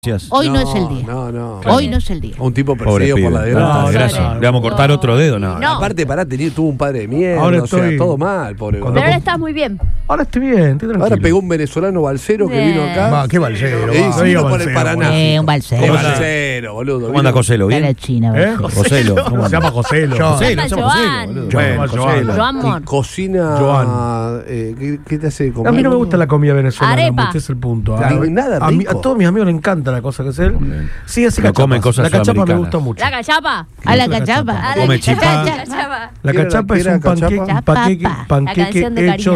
Hoy no es el día. No. Hoy no es el día. Un tipo perseguido por la desgracia. desgracia. Le vamos a cortar otro dedo, no. Aparte, tuvo un padre de mierda. Ahora o sea, estoy- todo mal, pobre. Pero ahora estás muy bien. Ahora estoy bien, estoy tranquilo. Ahora pegó un venezolano balsero que vino acá. Va, qué balsero. Sí, va. sí, No diga vino por el balsero, Paraná. boludo. Un balsero. Es ¿Cómo anda? balsero, boludo. ¿Cómo anda Joselo? Está la ¿Bien? China. ¿Eh? balsero. ¿Cómo se llama Joselo? Joan. Joselo, Se se llama llama Joan. Joselo, boludo. Joan, Joselo. Joan Mon. Y cocina. Joan. ¿Qué te hace comer? A mí no me gusta la comida venezolana, Arepa. mucho, ese es el punto. Claro, nada a rico. todos mis amigos les encanta la cosa que es él. Sí, hace No cachapas. comen cosas La cachapa me sudamericanas. gusta mucho. La cachapa. A la cachapa. A Come chipá. cachapa. La ¿Qué era cachapa la- es qué era un panqueque, cachapa? La panqueque canción de hecho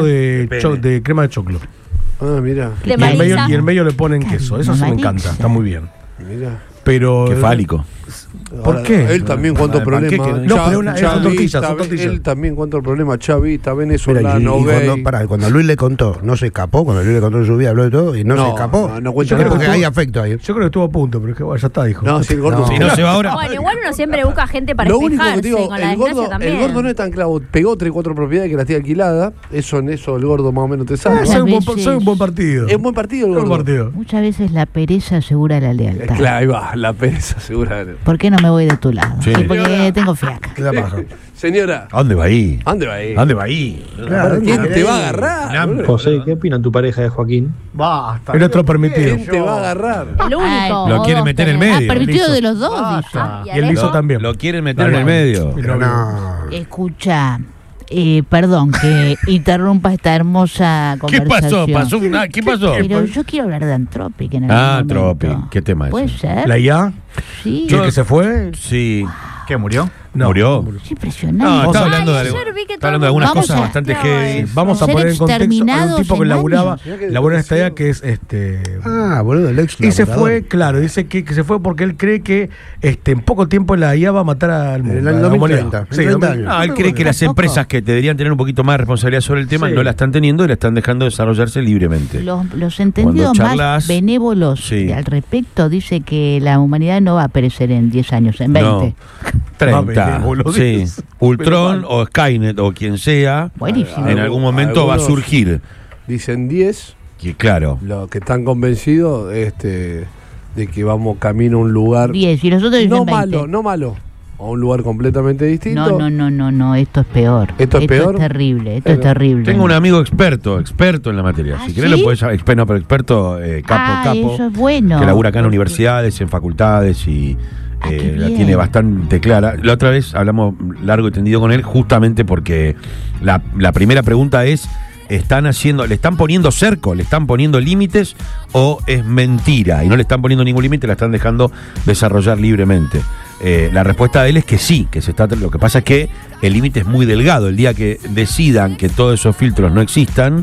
de crema de choclo. Ah, mira. De Y en medio, Marisa. le ponen queso. Eso sí me Marisa. encanta, está muy bien. Mira. Pero Qué fálico. ¿Por qué? Él también cuántos El panqueque, problemas. no, pero son tortillas, son tortillas. Él también cuántos problemas. Chavista, Mira, venezolano, gay. cuando Luis le contó, no se escapó, cuando Luis le contó en su vida, habló de todo y no se escapó. No cuenta Yo creo nada. porque hay afecto ahí. Yo creo que estuvo a punto, pero es que bueno, ya está, dijo. No, si el gordo. No. Si no se va ahora. Bueno, igual uno siempre busca gente para Lo único que espejarse te digo, con la el desgracia gordo, también. el gordo no es tan clavo. Pegó 3 o 4 propiedades que las tiene alquiladas. Eso en eso el gordo más o menos te sabe. Soy veces- un buen partido. Es un buen partido el Buen gordo. partido. Muchas veces la pereza asegura la lealtad. Claro, ahí va, la pereza segura. ¿Por qué no me voy de tu lado? Sí. Sí, porque tengo fiaca. Queda paja. Señora, ¿A dónde va ahí? ¿a dónde va ahí? ¿A dónde va ahí? Claro, ¿Quién ¿qué te va a querés? agarrar? boludo? José, ¿qué opina tu pareja de Joaquín? Basta. El otro permitido. ¿Quién te va a agarrar? El único. Lo o quiere dos meter en tenés. medio. Permitido Liso. de los dos, Basta. dice. Y el liso también. Lo quieren meter en el medio. Pero no. Escucha, perdón que interrumpa esta hermosa ¿Qué pasó? conversación. ¿Qué pasó? Pero yo quiero hablar de Anthropic en algún momento. Anthropic. ¿Qué tema es ¿Puede ese? ser? La IA, Sí. que se fue. Sí. ¿Qué, murió? ¿Murió? Es impresionante. No, está hablando de, Ay, ayer vi que está hablando de algunas vamos cosas a- bastante claro, heavy. Vamos a Ser poner en contexto a un exterminados tipo que en laburaba años. en esta IA que es Ah, boludo, el ex y se laburador. fue, claro, dice que se fue porque él cree que en poco tiempo la IA va a matar al mundo. En el a la 2030, humanidad. en 30 años. No, él cree que las Tampoco. empresas que deberían tener un poquito más de responsabilidad sobre el tema Sí. no la están teniendo y la están dejando desarrollarse libremente. Los entendidos Cuando más charlas- benévolos Sí. al respecto dice que la humanidad no va a perecer en 10 años, en 20. No, 30. benévolo, Sí. dices. Ultron Pero o Skynet o quien sea, Buenísimo. en algún momento va a Algunos surgir. Dicen 10, Y claro. los que están convencidos de que vamos camino a un lugar 10 y los otros dicen no 20. malo, a un lugar completamente distinto. No, esto es peor. ¿Esto es peor? Es terrible, esto Pero es terrible. Tengo un amigo experto en la materia. ¿Ah, Si querés sí? lo podés llamar experto, capo, eso es bueno. que labura acá en universidades, en facultades y Qué la bien. tiene bastante clara. La otra vez hablamos largo y tendido con él justamente porque la primera pregunta es: ¿le están poniendo cerco, le están poniendo límites o es mentira? Y no le están poniendo ningún límite, la están dejando desarrollar libremente. La respuesta de él es que sí, que se está. Lo que pasa es que el límite es muy delgado. El día que decidan que todos esos filtros no existan,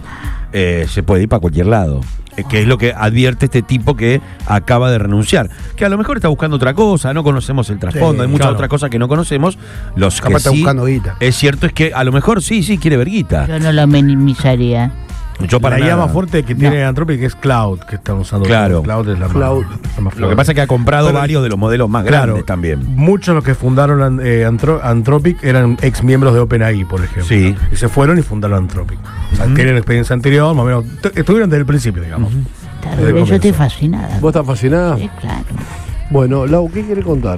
se puede ir para cualquier lado. Que es lo que advierte este tipo que acaba de renunciar. Que a lo mejor está buscando otra cosa, no conocemos el trasfondo, Sí, hay muchas claro. otras cosas que no conocemos. Los Capaz que está sí, buscando guita. es cierto es que a lo mejor sí quiere ver guita. Yo no lo minimizaría. Yo para la IA nada. más fuerte que tiene Anthropic es Cloud, que están usando. Claro. Cloud es la más, Cloud. la más Lo que pasa es que ha comprado Pero- varios de los modelos más Claro, grandes también. muchos de los que fundaron Anthropic eran ex miembros de OpenAI, por ejemplo. Sí. Y se fueron y fundaron Anthropic. O sea, tienen experiencia anterior, más o menos. Estuvieron desde el principio, digamos. Terrible, Desde el yo estoy comienzo. fascinada. ¿Vos estás fascinada? Sí, claro. Bueno, Lau, ¿qué querés contar?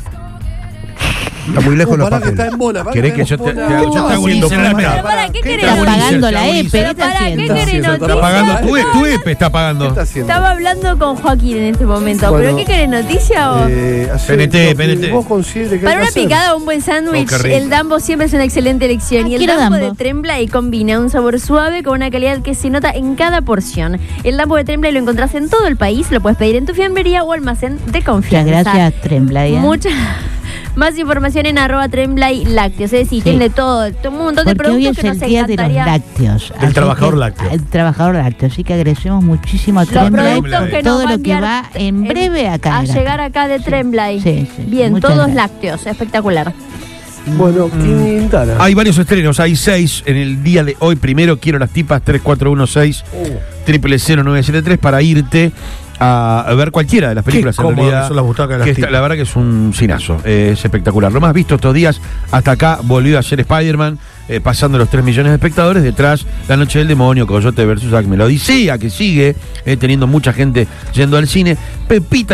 Está muy lejos los Pará que está papeles. en bola. pará ¿Querés que que está yo en te bola. hago haciendo Ulises en la plata? mesa? Pero para, ¿qué querés? Está Apagando la Ulises, EPE, está ¿qué está Pará, ¿qué haciendo? querés Está Está noticia? pagando tu EPE, está ¿Qué pagando. está haciendo? Estaba hablando con Joaquín en este momento, Bueno, ¿pero qué querés, noticia o...? PNT. PNT. ¿Vos consideres que Para hay una que hacer? picada o un buen sándwich, Oh, qué rico. el Dambo siempre es una excelente elección. Y el quiero Dambo de Dambo. Tremblay combina un sabor suave con una calidad que se nota en cada porción. El Dambo de Tremblay lo encontrás en todo el país, lo puedes pedir en tu fiambrería o almacén de Muchas confianza. gracias, Tremblay. Mucha más información en @Tremblay Lácteos. Es decir, Sí. tiene todo un montón de Porque hoy productos es que el nos día de los encantaría. lácteos. Del Así trabajador que- lácteo. El trabajador lácteo. Así que agradecemos muchísimo a Los Tremblay productos que todo nos lo que van va en breve acá. a llegar acá de Tremblay. Sí, sí. Bien, Muchas todos gracias. lácteos, espectacular. Bueno, Quintana. Hay varios estrenos, hay 6 en el día de hoy. Primero quiero las tipas 3416 000973 para irte a ver cualquiera de las películas. Qué en cómodo realidad, que son las butacas de las que está- tipas. la verdad que es un cinazo, es espectacular. Lo más visto estos días, hasta acá volvió a ser Spider-Man, pasando los 3 millones de espectadores. Detrás, La Noche del Demonio, Coyote vs. Acme, la Odisea, que sigue teniendo mucha gente yendo al cine. Pepita